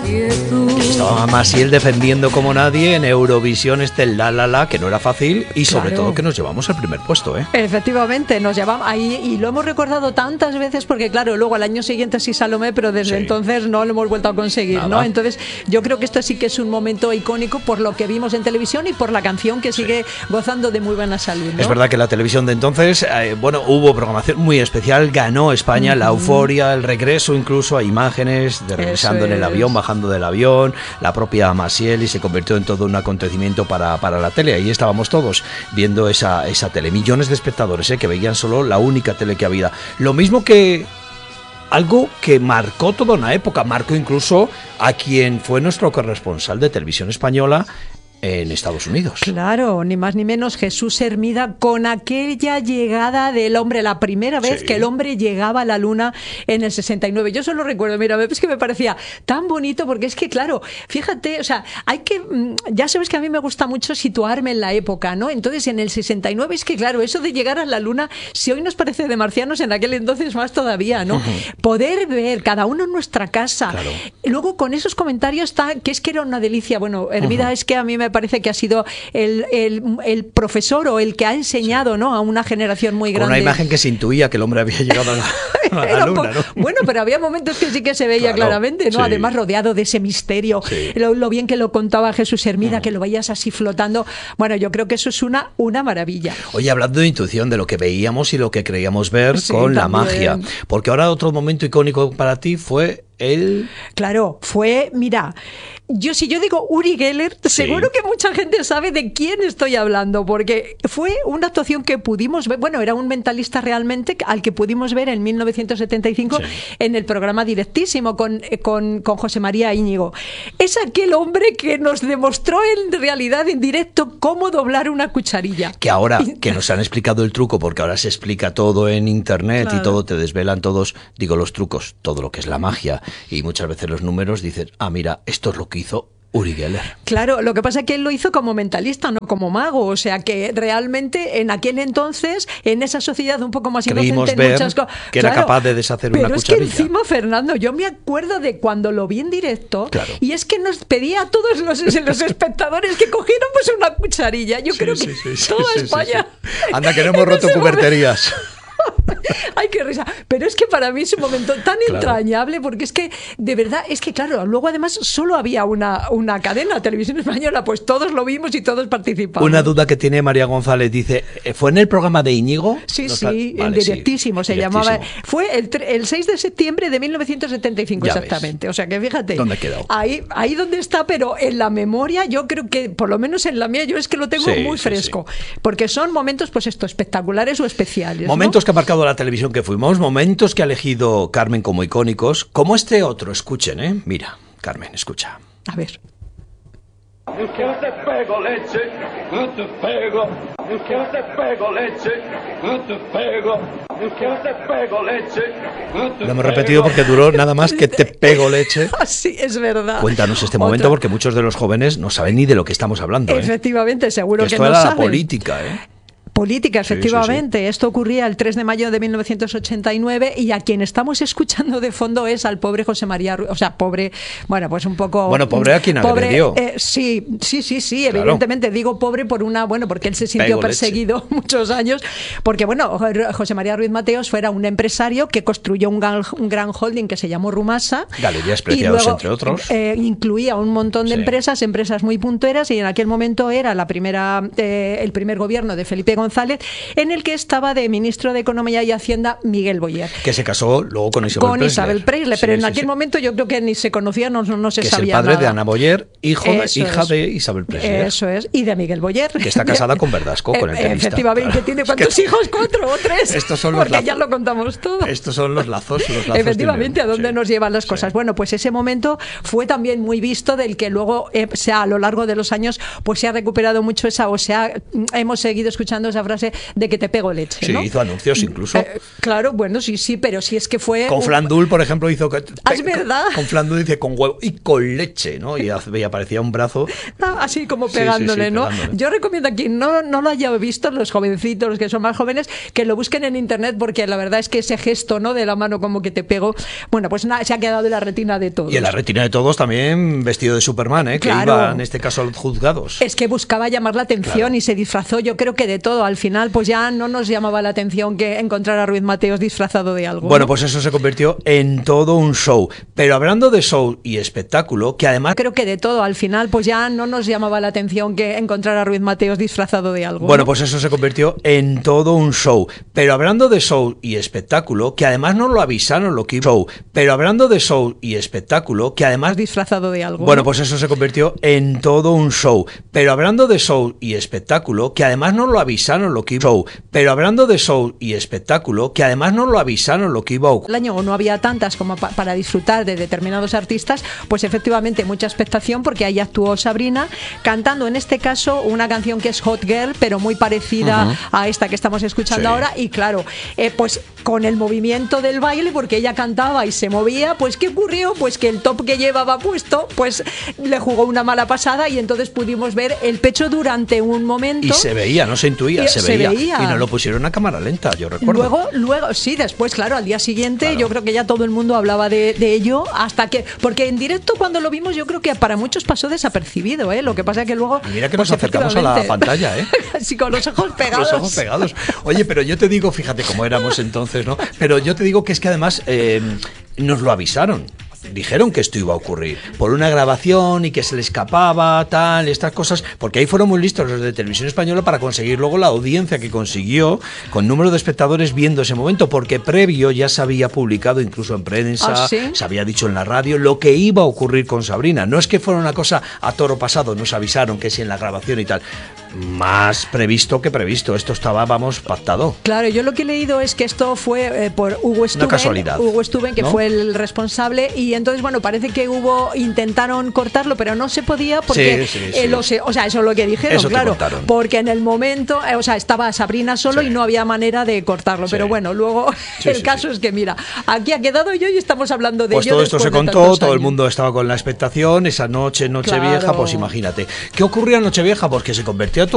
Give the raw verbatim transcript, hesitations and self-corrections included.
Estaba Maciel defendiendo como nadie en Eurovisión este La La La, que no era fácil, y sobre Claro. todo que nos llevamos al primer puesto, ¿eh? Efectivamente, nos llevamos ahí y lo hemos recordado tantas veces porque claro, luego al año siguiente sí Salomé, pero desde Sí. entonces no lo hemos vuelto a conseguir, Nada. ¿no? Entonces yo creo que esto sí que es un momento icónico por lo que vimos en televisión y por la canción que sigue gozando de muy buena salud, ¿no? Es verdad que la televisión de entonces, eh, bueno, hubo programación muy especial, ganó España, la euforia, el regreso incluso a imágenes de regresando Eso en el es. avión, bajando del avión, la propia Maciel, y se convirtió en todo un acontecimiento para, para la tele. Ahí estábamos todos viendo esa, esa tele, millones de espectadores eh, que veían solo la única tele que había. Lo mismo que algo que marcó toda una época, marcó incluso a quien fue nuestro corresponsal de Televisión Española en Estados Unidos. Claro, ni más ni menos Jesús Hermida, con aquella llegada del hombre, la primera vez Sí. que el hombre llegaba a la luna en el sesenta y nueve. Yo solo recuerdo, mira, es que me parecía tan bonito porque es que, claro, fíjate, o sea, hay que, mm, ya sabes que a mí me gusta mucho situarme en la época, ¿no? Entonces, en el sesenta y nueve es que, claro, eso de llegar a la luna, si hoy nos parece de marcianos, en aquel entonces más todavía, ¿no? Poder ver cada uno en nuestra casa. Claro. Luego, con esos comentarios, tan, que es que era una delicia. Bueno, Hermida es que a mí me parece que ha sido el, el, el profesor o el que ha enseñado, ¿no?, a una generación muy Con grande. una imagen que se intuía que el hombre había llegado a la, a la Era luna, po- ¿no? Bueno, pero había momentos que sí que se veía Claro, claramente, ¿no? sí. Además, rodeado de ese misterio, Sí. lo, lo bien que lo contaba Jesús Hermida, que lo veías así flotando. Bueno, yo creo que eso es una, una maravilla. Oye, hablando de intuición, de lo que veíamos y lo que creíamos ver Sí, con la también. magia, porque ahora otro momento icónico para ti fue el... Claro, fue, mira, yo si yo digo Uri Geller, Sí. seguro que mucha gente sabe de quién estoy hablando, porque fue una actuación que pudimos ver, bueno, era un mentalista realmente al que pudimos ver en mil novecientos setenta y cinco Sí. en el programa Directísimo con, con, con José María Íñigo. Es aquel hombre que nos demostró en realidad, en directo, cómo doblar una cucharilla. Que ahora que nos han explicado el truco, porque ahora se explica todo en internet Claro. y todo, te desvelan todos, digo, los trucos, todo lo que es la magia, y muchas veces los números, dices, ah, mira, esto es lo que hizo Uri Geller. Claro, lo que pasa es que él lo hizo como mentalista, no como mago. O sea que realmente en aquel entonces, en esa sociedad un poco más Creímos inocente en ver muchas cosas. que era capaz de deshacer una Pero es cucharilla. que encima, Fernando, yo me acuerdo de cuando lo vi en directo, Claro. y es que nos pedía a todos los, los espectadores que cogiéramos una cucharilla. Yo Sí, creo sí, que sí, sí, toda sí, sí, España. sí. Anda, que no hemos en roto ese momento- cuberterías. Ay, qué risa. Pero es que para mí es un momento tan Claro. entrañable porque es que, de verdad, es que claro, luego además solo había una, una cadena, Televisión Española, pues todos lo vimos y todos participamos. Una duda que tiene María González, dice, ¿fue en el programa de Íñigo? Sí, No sí, está- en vale, sí, directísimo se Directísimo. llamaba. Fue el, tre- el seis de septiembre de mil novecientos setenta y cinco Ya ves. exactamente. O sea que fíjate. ¿Dónde ha quedado? Ahí, ahí donde está, pero en la memoria, yo creo que, por lo menos en la mía, yo es que lo tengo Sí, muy sí, fresco. Porque son momentos, pues esto, espectaculares o especiales. ¿no? Momentos que ha marcado la televisión que fuimos, momentos que ha elegido Carmen como icónicos, como este otro, escuchen, ¿eh? Mira, Carmen, escucha. A ver. Que no te pego leche, no te pego. Que no te pego leche, no te pego. Que no te pego leche, no te Lo hemos repetido porque duró nada más que te pego leche. Sí, es verdad. Cuéntanos este momento Otra- porque muchos de los jóvenes no saben ni de lo que estamos hablando, ¿eh? Efectivamente, seguro Que que, esto no era la saben. política, ¿eh? Política, Sí, sí, efectivamente. Esto ocurría el tres de mayo de mil novecientos ochenta y nueve y a quien estamos escuchando de fondo es al pobre José María Ruiz. O sea, pobre, bueno, pues un poco... Bueno, pobre a quien pobre, agredió. eh, sí, sí, sí, sí, Claro. evidentemente. Digo pobre por una... Bueno, porque él se sintió Pego leche. perseguido muchos años. Porque, bueno, José María Ruiz Mateos fuera un empresario que construyó un gran, un gran holding que se llamó Rumasa. Galerías y Preciados, luego, entre otros. eh, incluía un montón de Sí. empresas, empresas muy punteras, y en aquel momento era la primera, eh, el primer gobierno de Felipe González, en el que estaba de ministro de Economía y Hacienda Miguel Boyer. Que se casó luego con Isabel Con Preisler. Isabel Preisler, pero Sí, en sí, aquel sí. momento yo creo que ni se conocía, no, no se Que es el sabía padre nada. de Ana Boyer, hijo de- Eso hija es. de Isabel Preisler. Eso es, y de Miguel Boyer. Que está casada con Verdasco, con el Eh, tenista. Efectivamente, Claro. ¿tiene Es que- cuántos hijos? ¿Cuatro o tres? Estos son los Porque lazos. ya lo contamos todo. Estos son los lazos, los lazos Efectivamente, tienen- ¿a dónde sí. nos llevan las Sí. cosas? Bueno, pues ese momento fue también muy visto, del que luego, eh, se ha, a lo largo de los años, pues se ha recuperado mucho esa, o sea, hemos seguido escuchando esa frase de que te pego leche, Sí, ¿no? hizo anuncios incluso. Eh, claro, bueno, sí, sí, pero si es que fue... Con Flandul, por ejemplo, hizo... que- Ah, es verdad. Con Flandul dice con huevo y con leche, ¿no? Y, hace- y aparecía un brazo... Ah, así como Sí, sí, pegándole, sí, ¿no? pegándole. Yo recomiendo a quien no, no lo haya visto, los jovencitos, los que son más jóvenes, que lo busquen en internet, porque la verdad es que ese gesto, ¿no? De la mano como que te pego, bueno, pues nada, se ha quedado en la retina de todos. Y en la retina de todos también vestido de Superman, ¿eh? Que Claro. iba en este caso a los juzgados. Es que buscaba llamar la atención Claro. y se disfrazó, yo creo que de todo. Al final, pues ya no nos llamaba la atención que encontrar a Ruiz Mateos disfrazado de algo. Bueno, ¿no? pues eso se convirtió en todo un show. Pero hablando de show y espectáculo, que además... Creo que de todo. Al final, pues ya no nos llamaba la atención que encontrar a Ruiz Mateos disfrazado de algo. Bueno, ¿no? pues eso se convirtió en todo un show. Pero hablando de show y espectáculo, que además no lo avisaron lo que iba show. Pero hablando de show y espectáculo, que además... disfrazado de algo. Bueno, ¿no? pues eso se convirtió en todo un show. Pero hablando de show y espectáculo, que además no lo avisaron lo que iba show. Pero hablando de show y espectáculo, que además no lo avisaron lo que iba a ocurrir. El año no había tantas como pa- para disfrutar de determinados artistas, pues efectivamente mucha expectación, porque ahí actuó Sabrina cantando en este caso una canción que es Hot Girl, pero muy parecida Ujú. a esta que estamos escuchando Sí. ahora, y claro, eh, pues con el movimiento del baile, porque ella cantaba y se movía, pues ¿qué ocurrió? Pues que el top que llevaba puesto, pues le jugó una mala pasada, y entonces pudimos ver el pecho durante un momento. Y se veía, no se intuía, Y se, se veía. veía. Y no lo pusieron a cámara lenta, yo recuerdo. Luego, luego, sí, después, claro, al día siguiente Claro. yo creo que ya todo el mundo hablaba de, de ello, hasta que, porque en directo cuando lo vimos yo creo que para muchos pasó desapercibido, ¿eh? Lo que pasa es que luego... Y mira que pues, nos acercamos a la efectivamente, pantalla, ¿eh? Así con los ojos pegados. Los ojos pegados. Oye, pero yo te digo, fíjate cómo éramos entonces, ¿no? Pero yo te digo que es que además eh, nos lo avisaron. Dijeron que esto iba a ocurrir por una grabación y que se le escapaba, tal, estas cosas, porque ahí fueron muy listos los de Televisión Española para conseguir luego la audiencia que consiguió con número de espectadores viendo ese momento, porque previo ya se había publicado incluso en prensa, ¿Ah, sí? se había dicho en la radio lo que iba a ocurrir con Sabrina. No es que fuera una cosa a toro pasado, nos avisaron que sí en la grabación y tal. Más previsto que previsto, esto estaba, vamos, pactado. Claro, yo lo que he leído es que esto fue eh, por Hugo Stuben, casualidad, Hugo Stuben, que ¿no? fue el responsable, y entonces, bueno, parece que hubo, intentaron cortarlo, pero no se podía porque, Sí, sí, eh, sí. lo sé- o sea, eso es lo que dijeron, Eso te claro, contaron. porque en el momento, eh, o sea, estaba Sabrina solo Sí. y no había manera de cortarlo, Sí. pero bueno, luego Sí, el sí, caso sí. es que, mira, aquí ha quedado yo y estamos hablando de Pues ello todo esto se después de contó, tantos todo el años. mundo estaba con la expectación, esa noche, Nochevieja, Claro. pues imagínate. ¿Qué ocurrió en Nochevieja? Pues que se convirtió